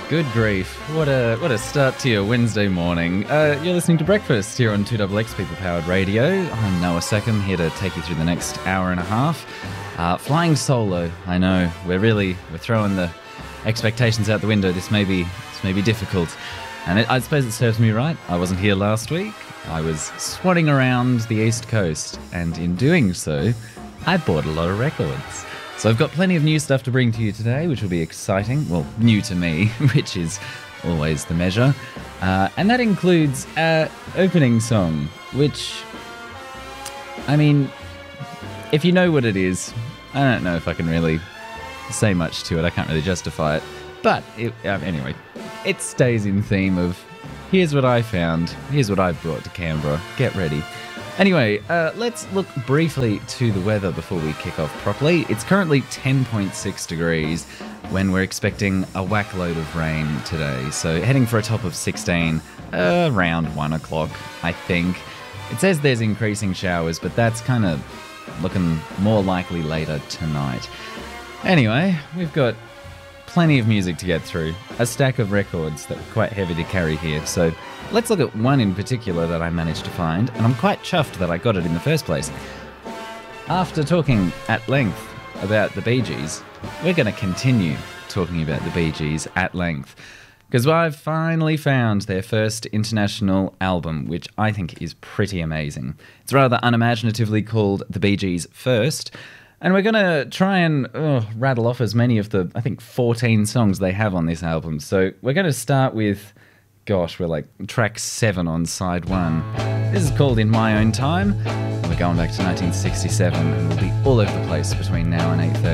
Good grief. What a start to your Wednesday morning. You're listening to Breakfast here on 2XX People Powered Radio. I'm Noah Seckham, here to take you through the next hour and a half. Flying solo, I know. We're throwing the expectations out the window. This may be difficult. And I suppose it serves me right. I wasn't here last week. I was swanning around the East Coast, and in doing so, I bought a lot of records. So I've got plenty of new stuff to bring to you today, which will be exciting. Well, new to me, which is always the measure. And that includes our opening song, which, I mean, if you know what it is, I don't know if I can really say much to it. I can't really justify it. But anyway, it stays in theme of, here's what I found, here's what I've brought to Canberra, get ready. Anyway, let's look briefly to the weather before we kick off properly. It's currently 10.6 degrees when we're expecting a whack load of rain today. So heading for a top of 16 around 1 o'clock, I think. It says there's increasing showers, but that's kind of looking more likely later tonight. Anyway, we've got plenty of music to get through, a stack of records that were quite heavy to carry here. So let's look at one in particular that I managed to find, and I'm quite chuffed that I got it in the first place. After talking at length about the Bee Gees, we're going to continue talking about the Bee Gees at length, because I've finally found their first international album, which I think is pretty amazing. It's rather unimaginatively called The Bee Gees First, and we're going to try and rattle off as many of the, I think, 14 songs they have on this album. So we're going to start with, we're like track 7 on side 1. This is called In My Own Time. We're going back to 1967, and we'll be all over the place between now and 8:30.